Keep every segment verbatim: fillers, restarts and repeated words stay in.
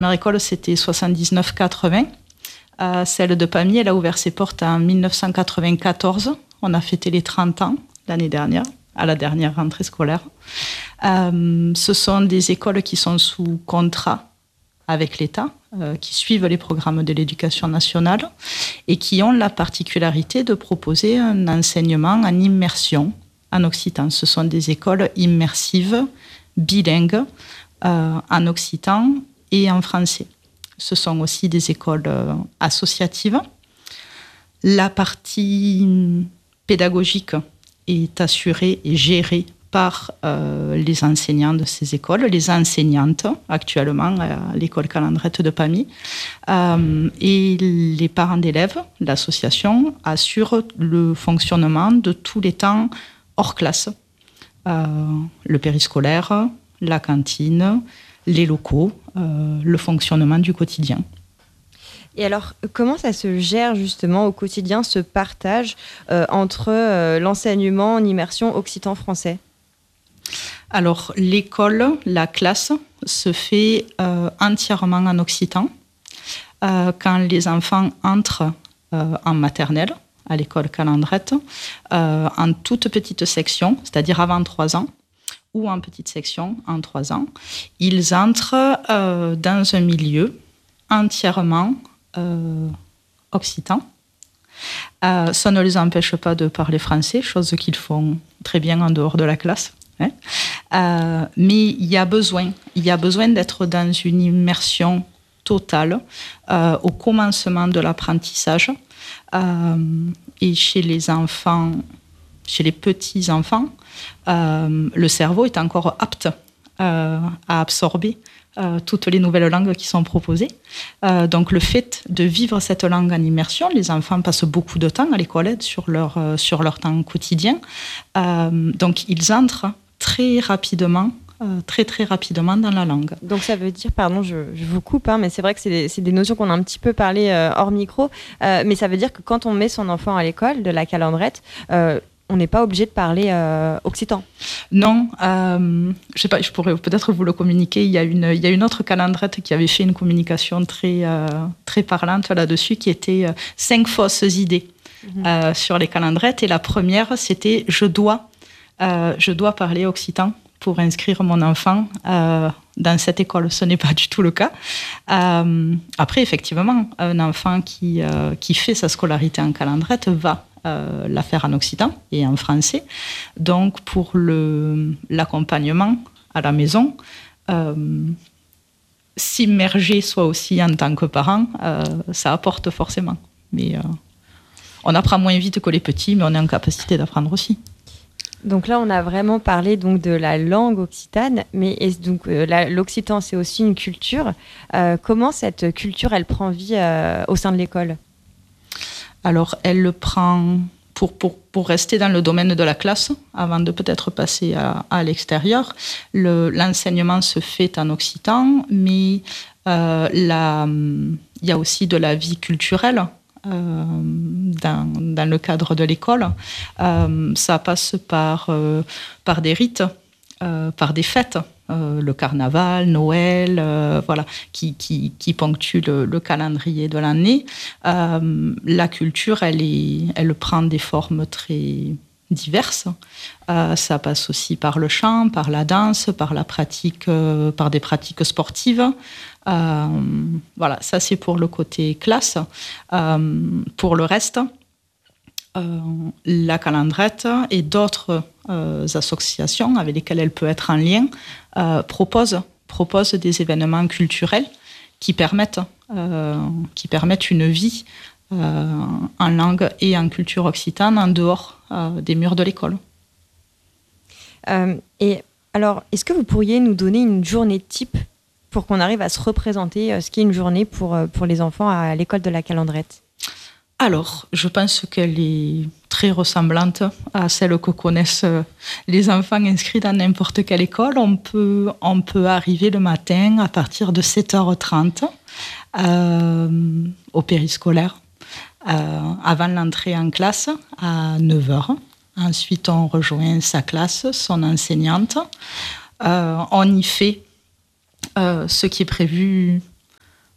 première école, c'était soixante-dix-neuf quatre-vingts. Euh, celle de Pamiers, elle a ouvert ses portes en dix-neuf cent quatre-vingt-quatorze. On a fêté les trente ans l'année dernière, à la dernière rentrée scolaire. Euh, ce sont des écoles qui sont sous contrat avec l'État, euh, qui suivent les programmes de l'éducation nationale et qui ont la particularité de proposer un enseignement en immersion en occitan. Ce sont des écoles immersives, bilingues, euh, en occitan et en français. Ce sont aussi des écoles euh, associatives. La partie pédagogique est assurée et gérée par euh, les enseignants de ces écoles, les enseignantes actuellement à l'école Calandrette de Pamiers. Euh, et les parents d'élèves, l'association, assure le fonctionnement de tous les temps hors classe. Euh, le périscolaire, la cantine, les locaux, euh, le fonctionnement du quotidien. Et alors, comment ça se gère justement au quotidien, ce partage euh, entre euh, l'enseignement en immersion occitan-français ? Alors, l'école, la classe, se fait euh, entièrement en occitan. Euh, quand les enfants entrent euh, en maternelle, à l'école Calandrette, euh, en toute petite section, c'est-à-dire avant trois ans, ou en petite section, en trois ans, ils entrent euh, dans un milieu entièrement euh, occitan. Euh, ça ne les empêche pas de parler français, chose qu'ils font très bien en dehors de la classe. Hein. Euh, mais il y a besoin, il y a besoin d'être dans une immersion totale euh, au commencement de l'apprentissage. Euh, et chez les enfants, chez les petits-enfants, euh, le cerveau est encore apte euh, à absorber euh, toutes les nouvelles langues qui sont proposées. Euh, donc le fait de vivre cette langue en immersion, les enfants passent beaucoup de temps à l'école sur leur, euh, sur leur temps quotidien. Euh, donc ils entrent très rapidement Euh, très très rapidement dans la langue. Donc ça veut dire, pardon, je, je vous coupe, hein, mais c'est vrai que c'est des, c'est des notions qu'on a un petit peu parlé euh, hors micro, euh, mais ça veut dire que quand on met son enfant à l'école de la Calandrette, euh, on n'est pas obligé de parler euh, occitan. Non, euh, je sais pas, je pourrais peut-être vous le communiquer. Il y a une, il y a une autre Calandrette qui avait fait une communication très, euh, très parlante là-dessus, qui était euh, cinq fausses idées mmh. euh, sur les Calandrettes. Et la première, c'était je dois, euh, je dois parler occitan pour inscrire mon enfant euh, dans cette école. Ce n'est pas du tout le cas. Euh, après, effectivement, un enfant qui, euh, qui fait sa scolarité en Calandrette va euh, la faire en occitan et en français. Donc, pour le, l'accompagnement à la maison, euh, s'immerger soi aussi en tant que parent, euh, ça apporte forcément. Mais euh, on apprend moins vite que les petits, mais on est en capacité d'apprendre aussi. Donc là, on a vraiment parlé donc de la langue occitane, mais est, donc euh, la, l'occitan, c'est aussi une culture. Euh, comment cette culture, elle prend vie euh, au sein de l'école ? Alors, elle le prend pour, pour, pour rester dans le domaine de la classe, avant de peut-être passer à, à l'extérieur. Le, l'enseignement se fait en occitan, mais euh, la, il y a aussi de la vie culturelle. Euh, dans, dans le cadre de l'école. Euh, ça passe par, euh, par des rites, euh, par des fêtes, euh, le carnaval, Noël, euh, voilà, qui, qui, qui ponctuent le, le calendrier de l'année. Euh, la culture, elle, est, elle prend des formes très diverses. Euh, ça passe aussi par le chant, par la danse, par la pratique, euh, par des pratiques sportives. Euh, voilà, ça c'est pour le côté classe. Euh, pour le reste, euh, la Calandrette et d'autres euh, associations avec lesquelles elle peut être en lien euh, proposent, proposent des événements culturels qui permettent, euh, qui permettent une vie euh, en langue et en culture occitane en dehors euh, des murs de l'école. Euh, et alors, est-ce que vous pourriez nous donner une journée type pour qu'on arrive à se représenter euh, ce qu'est une journée pour, euh, pour les enfants à l'école de la Calandrette ? Alors, je pense qu'elle est très ressemblante à celle que connaissent les enfants inscrits dans n'importe quelle école. On peut, on peut arriver le matin à partir de sept heures trente euh, au périscolaire, euh, avant l'entrée en classe à neuf heures. Ensuite, on rejoint sa classe, son enseignante. Euh, on y fait Euh, ce qui est prévu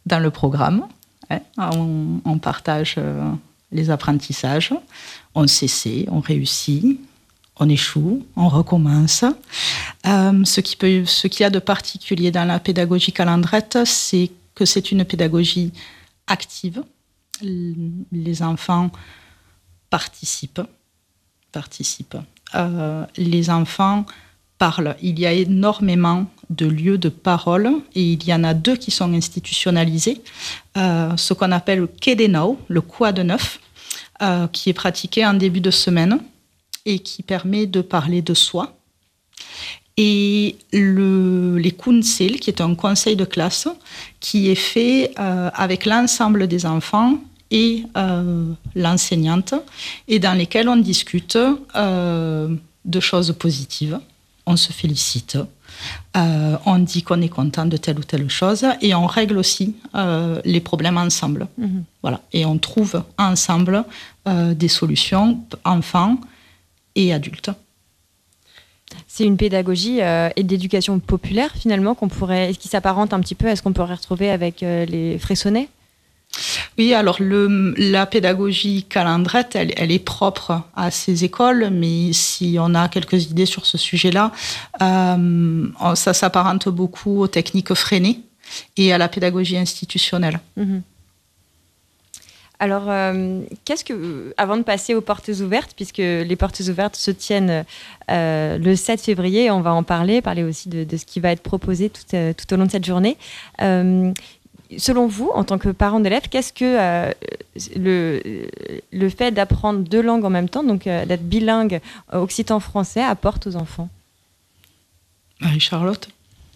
dans le programme. Hein, on, on partage euh, les apprentissages, on s'essaie, on réussit, on échoue, on recommence. Euh, ce qui peut, ce qu'il y a de particulier dans la pédagogie calandrette, c'est que c'est une pédagogie active. Les enfants participent. participent. Euh, les enfants parlent. Il y a énormément de lieux de parole et il y en a deux qui sont institutionnalisés. Euh, ce qu'on appelle le quai des naux, le quoi de neuf, euh, qui est pratiqué en début de semaine et qui permet de parler de soi. Et le, les Kunsel, qui est un conseil de classe, qui est fait euh, avec l'ensemble des enfants et euh, l'enseignante, et dans lesquels on discute euh, de choses positives. On se félicite, euh, on dit qu'on est content de telle ou telle chose, et on règle aussi euh, les problèmes ensemble. Mmh. Voilà. Et on trouve ensemble euh, des solutions, enfants et adultes. C'est une pédagogie euh, et d'éducation populaire, finalement, qu'on pourrait, qui s'apparente un petit peu à ce qu'on pourrait retrouver avec euh, les Freyssonais. Oui, alors le, la pédagogie calandrette, elle, elle est propre à ces écoles, mais si on a quelques idées sur ce sujet-là, euh, ça s'apparente beaucoup aux techniques freinées et à la pédagogie institutionnelle. Mmh. Alors, euh, qu'est-ce que, avant de passer aux portes ouvertes, puisque les portes ouvertes se tiennent euh, le sept février, on va en parler, parler aussi de, de ce qui va être proposé tout, euh, tout au long de cette journée. Euh, Selon vous, en tant que parent d'élève, qu'est-ce que euh, le, le fait d'apprendre deux langues en même temps, donc euh, d'être bilingue euh, occitan-français, apporte aux enfants ? Marie-Charlotte ?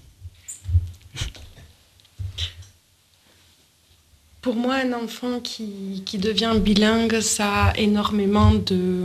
Pour moi, un enfant qui, qui devient bilingue, ça a énormément de...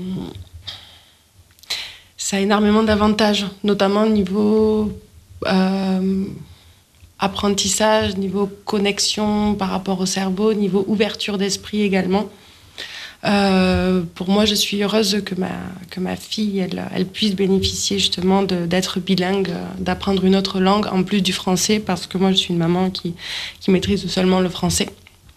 Ça a énormément d'avantages, notamment au niveau... Euh, apprentissage, niveau connexion par rapport au cerveau, niveau ouverture d'esprit également. Euh, pour moi, je suis heureuse que ma, que ma fille elle, elle puisse bénéficier justement de, d'être bilingue, d'apprendre une autre langue en plus du français, parce que moi, je suis une maman qui, qui maîtrise seulement le français.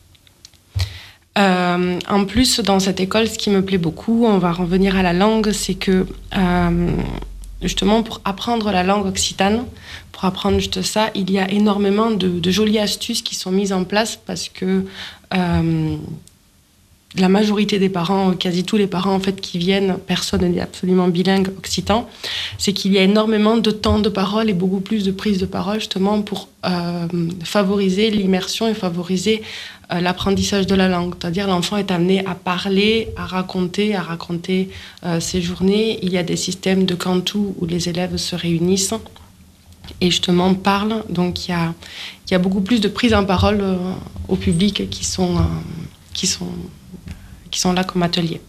Euh, en plus, dans cette école, ce qui me plaît beaucoup, on va revenir à la langue, c'est que euh, justement, pour apprendre la langue occitane, pour apprendre juste ça, il y a énormément de, de jolies astuces qui sont mises en place parce que euh, la majorité des parents, quasi tous les parents en fait qui viennent, personne n'est absolument bilingue occitan, c'est qu'il y a énormément de temps de parole et beaucoup plus de prise de parole justement pour euh, favoriser l'immersion et favoriser euh, l'apprentissage de la langue. C'est-à-dire l'enfant est amené à parler, à raconter, à raconter euh, ses journées. Il y a des systèmes de cantou où les élèves se réunissent et justement parlent. Donc il y a, il y a beaucoup plus de prise en parole euh, au public qui sont, euh, qui, sont, qui sont là comme atelier.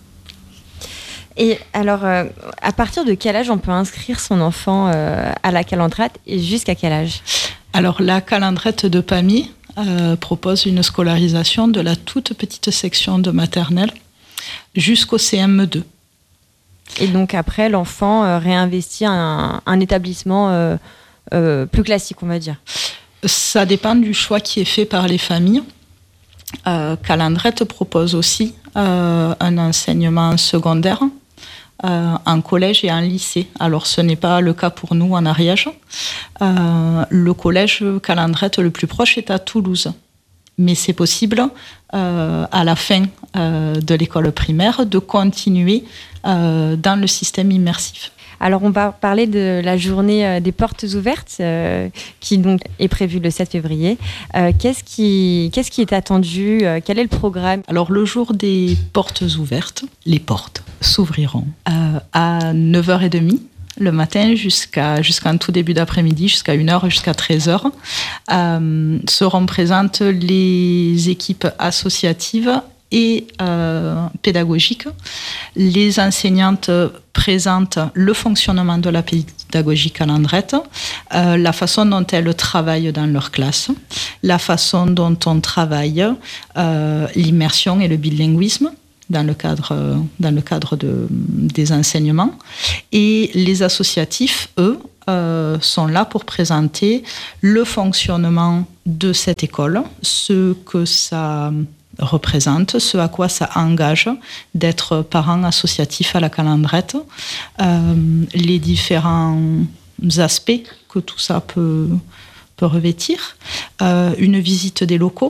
Et alors, euh, à partir de quel âge on peut inscrire son enfant euh, à la calandrette et jusqu'à quel âge ? Alors la calandrette de Pamiers euh, propose une scolarisation de la toute petite section de maternelle jusqu'au C M deux. Et donc après, l'enfant euh, réinvestit un, un établissement euh, euh, plus classique, on va dire. Ça dépend du choix qui est fait par les familles. Euh, Calandrette propose aussi euh, un enseignement secondaire euh, en collège et en lycée. Alors ce n'est pas le cas pour nous en Ariège. Euh, le collège Calandrette le plus proche est à Toulouse. Mais c'est possible, euh, à la fin euh, de l'école primaire, de continuer euh, dans le système immersif. Alors, on va parler de la journée des portes ouvertes, euh, qui donc est prévue le sept février. Euh, qu'est-ce qui, qu'est-ce qui est attendu ? Quel est le programme ? Alors, le jour des portes ouvertes, les portes s'ouvriront euh, à neuf heures trente. Le matin jusqu'à, jusqu'en tout début d'après-midi, jusqu'à une heure, jusqu'à treize heures, euh, seront présentes les équipes associatives et euh, pédagogiques. Les enseignantes présentent le fonctionnement de la pédagogie calandrette, euh, la façon dont elles travaillent dans leur classe, la façon dont on travaille euh, l'immersion et le bilinguisme, dans le cadre, dans le cadre de, des enseignements. Et les associatifs, eux, euh, sont là pour présenter le fonctionnement de cette école, ce que ça représente, ce à quoi ça engage d'être parent associatif à la Calandrette, euh, les différents aspects que tout ça peut, peut revêtir, euh, une visite des locaux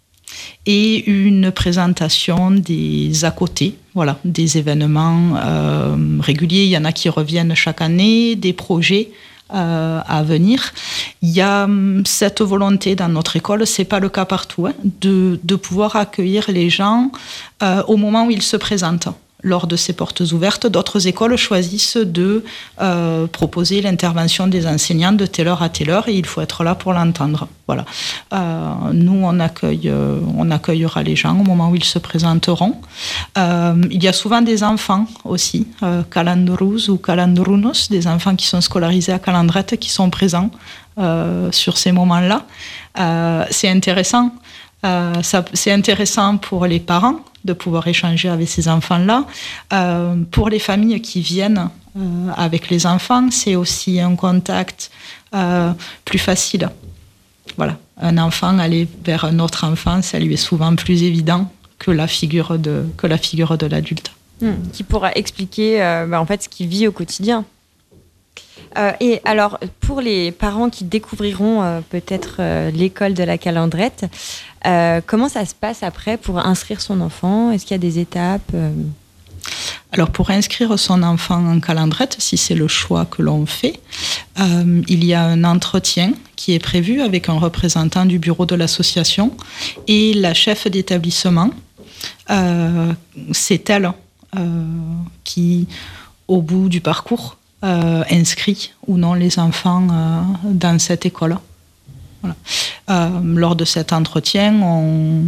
et une présentation des à côté, voilà, des événements euh, réguliers. Il y en a qui reviennent chaque année, des projets euh, à venir. Il y a cette volonté dans notre école, c'est pas le cas partout, hein, de, de pouvoir accueillir les gens euh, au moment où ils se présentent. Lors de ces portes ouvertes, d'autres écoles choisissent de euh, proposer l'intervention des enseignants de telle heure à telle heure et il faut être là pour l'entendre. Voilà. Euh, nous, on, accueille, euh, on accueillera les gens au moment où ils se présenteront. Euh, il y a souvent des enfants aussi, euh, calandrus ou calandrunos, des enfants qui sont scolarisés à Calandrette, qui sont présents euh, sur ces moments-là. Euh, c'est intéressant. Euh, ça, c'est intéressant pour les parents de pouvoir échanger avec ces enfants-là. Euh, pour les familles qui viennent euh, avec les enfants, c'est aussi un contact euh, plus facile. Voilà. Un enfant aller vers un autre enfant, ça lui est souvent plus évident que la figure de, que la figure de l'adulte. Mmh, qui pourra expliquer euh, bah, en fait, ce qu'il vit au quotidien. Euh, et alors, pour les parents qui découvriront euh, peut-être euh, l'école de la Calandrette, euh, comment ça se passe après pour inscrire son enfant ? Est-ce qu'il y a des étapes euh... Alors, pour inscrire son enfant en Calandrette, si c'est le choix que l'on fait, euh, il y a un entretien qui est prévu avec un représentant du bureau de l'association et la chef d'établissement. Euh, c'est elle euh, qui, au bout du parcours, Euh, inscrit ou non les enfants euh, dans cette école. Voilà. Euh, lors de cet entretien, on,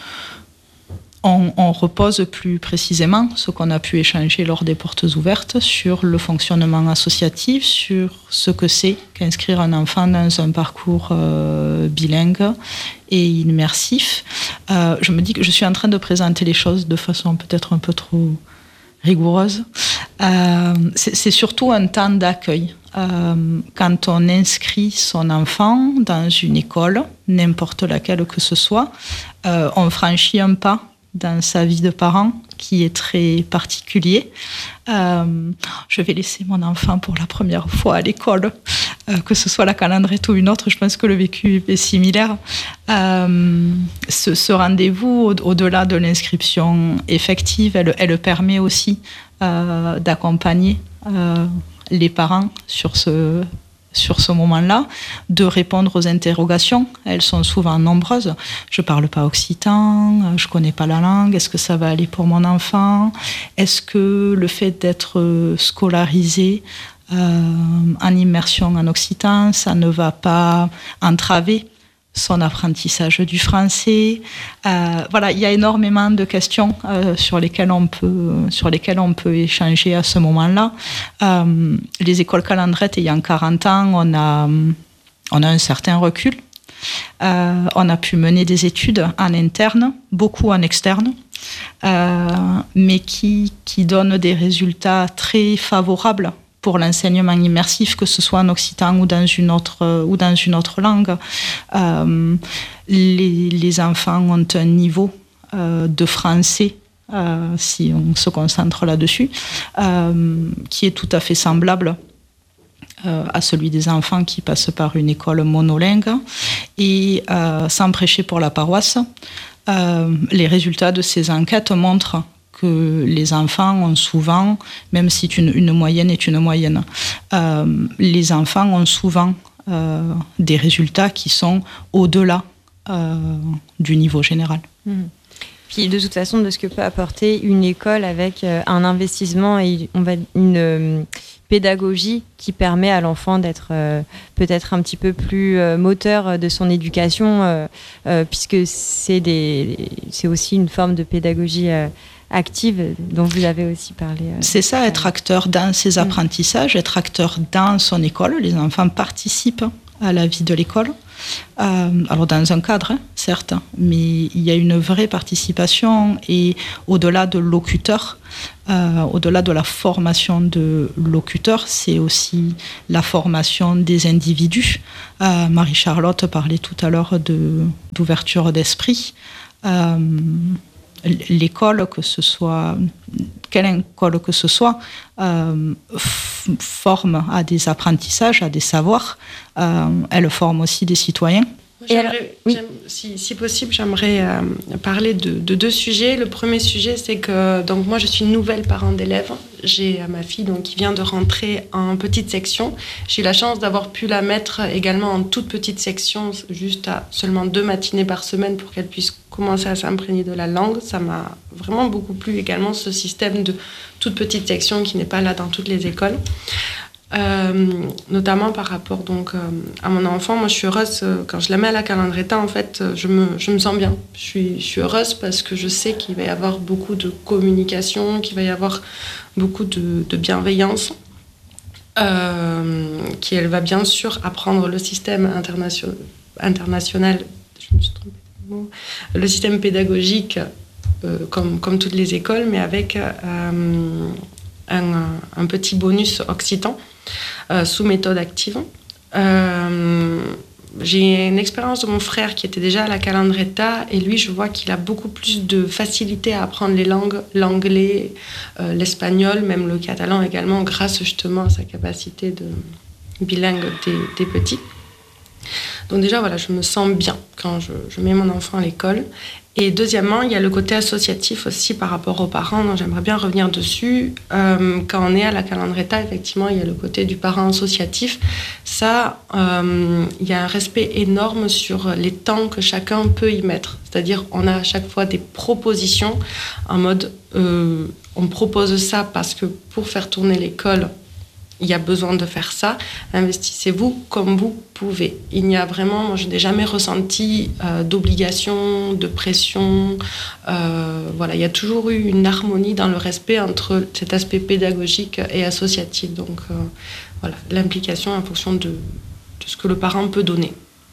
on, on repose plus précisément ce qu'on a pu échanger lors des portes ouvertes sur le fonctionnement associatif, sur ce que c'est qu'inscrire un enfant dans un parcours euh, bilingue et immersif. Euh, je me dis que je suis en train de présenter les choses de façon peut-être un peu trop rigoureuse. Euh, c'est, c'est surtout un temps d'accueil. Euh, quand on inscrit son enfant dans une école, n'importe laquelle que ce soit, euh, on franchit un pas dans sa vie de parent qui est très particulier. Euh, je vais laisser mon enfant pour la première fois à l'école, euh, que ce soit la Calandrette ou une autre, je pense que le vécu est similaire. Euh, ce, ce rendez-vous, au, au-delà de l'inscription effective, elle, elle permet aussi euh, d'accompagner euh, les parents sur ce, sur ce moment-là, de répondre aux interrogations. Elles sont souvent nombreuses. Je ne parle pas occitan, je ne connais pas la langue, est-ce que ça va aller pour mon enfant ? Est-ce que le fait d'être scolarisé euh, en immersion en occitan, ça ne va pas entraver son apprentissage du français. Euh, voilà, il y a énormément de questions euh, sur lesquelles on peut, sur lesquelles on peut échanger à ce moment-là. Euh, les écoles Calandrette ayant quarante ans, on a, on a un certain recul. Euh, on a pu mener des études en interne, beaucoup en externe, euh, mais qui, qui donnent des résultats très favorables pour l'enseignement immersif, que ce soit en occitan ou dans une autre, euh, ou dans une autre langue. Euh, les, les enfants ont un niveau euh, de français, euh, si on se concentre là-dessus, euh, qui est tout à fait semblable euh, à celui des enfants qui passent par une école monolingue. Et euh, sans prêcher pour la paroisse, euh, les résultats de ces enquêtes montrent que les enfants ont souvent, même si une, une moyenne est une moyenne, euh, les enfants ont souvent euh, des résultats qui sont au-delà euh, du niveau général. Mmh. Puis de toute façon, de ce que peut apporter une école avec euh, un investissement et on va, une euh, pédagogie qui permet à l'enfant d'être euh, peut-être un petit peu plus euh, moteur de son éducation, euh, euh, puisque c'est, des, c'est aussi une forme de pédagogie euh, active dont vous avez aussi parlé. Euh, c'est ça, être acteur dans ses apprentissages, être acteur dans son école. Les enfants participent à la vie de l'école. Euh, alors dans un cadre, hein, certes, mais il y a une vraie participation et au-delà de locuteurs, euh, au-delà de la formation de locuteurs, c'est aussi la formation des individus. Euh, Marie-Charlotte parlait tout à l'heure de, d'ouverture d'esprit. Euh, l'école, que ce soit, quelle école que ce soit, euh, f- forme à des apprentissages, à des savoirs. Euh, elle forme aussi des citoyens. J'aimerais, oui. si, si possible, j'aimerais euh, parler de, de deux sujets. Le premier sujet, c'est que donc moi, je suis une nouvelle parent d'élève. J'ai euh, ma fille donc, qui vient de rentrer en petite section. J'ai eu la chance d'avoir pu la mettre également en toute petite section, juste à seulement deux matinées par semaine pour qu'elle puisse commencer à s'imprégner de la langue. Ça m'a vraiment beaucoup plu également, ce système de toute petite section qui n'est pas là dans toutes les écoles. Euh, notamment par rapport donc, euh, à mon enfant, moi je suis heureuse euh, quand je la mets à la Calandreta, en fait euh, je, me, je me sens bien, je suis, je suis heureuse parce que je sais qu'il va y avoir beaucoup de communication, qu'il va y avoir beaucoup de, de bienveillance, euh, qu'elle va bien sûr apprendre le système internation, international, je me suis trompée de mot, le système pédagogique euh, comme, comme toutes les écoles, mais avec euh, un, un petit bonus occitan. Euh, sous méthode active. Euh, j'ai une expérience de mon frère qui était déjà à la Calandreta et lui, je vois qu'il a beaucoup plus de facilité à apprendre les langues, l'anglais, euh, l'espagnol, même le catalan également, grâce justement à sa capacité de bilingue des, des petits. Donc déjà, voilà, je me sens bien quand je, je mets mon enfant à l'école. Et deuxièmement, il y a le côté associatif aussi par rapport aux parents, donc j'aimerais bien revenir dessus. Euh, quand on est à la Calandreta, effectivement, il y a le côté du parent associatif. Ça, euh, il y a un respect énorme sur les temps que chacun peut y mettre. C'est-à-dire, on a à chaque fois des propositions en mode, euh, on propose ça parce que pour faire tourner l'école, il y a besoin de faire ça, investissez-vous comme vous pouvez. Il n'y a vraiment, moi je n'ai jamais ressenti euh, d'obligation, de pression. Euh, voilà, il y a toujours eu une harmonie dans le respect entre cet aspect pédagogique et associatif. Donc euh, voilà, l'implication en fonction de, de ce que le parent peut donner.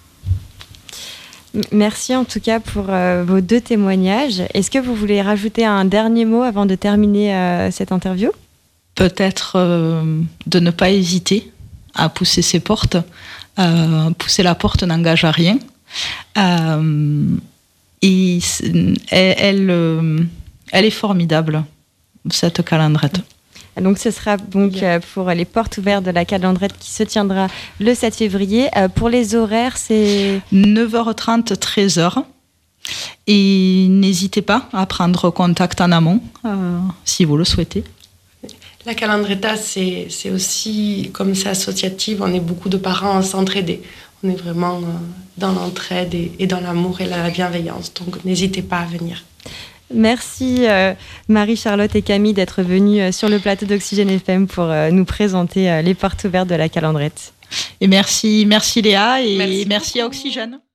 Merci en tout cas pour euh, vos deux témoignages. Est-ce que vous voulez rajouter un dernier mot avant de terminer euh, cette interview ? Peut-être euh, de ne pas hésiter à pousser ses portes. Euh, pousser la porte n'engage à rien. Euh, et elle, elle, euh, elle est formidable, cette Calandrette. Donc ce sera donc euh, pour les portes ouvertes de la Calandrette qui se tiendra le sept février. Euh, pour les horaires, c'est neuf heures trente, treize heures. Et n'hésitez pas à prendre contact en amont, euh, si vous le souhaitez. La Calandreta, c'est, c'est aussi, comme c'est associatif, on est beaucoup de parents à s'entraider. On est vraiment euh, dans l'entraide et, et dans l'amour et la bienveillance. Donc, n'hésitez pas à venir. Merci euh, Marie-Charlotte et Camille d'être venues euh, sur le plateau d'Oxygène F M pour euh, nous présenter euh, les portes ouvertes de la Calandrette. Et merci, merci Léa et merci, merci à Oxygène.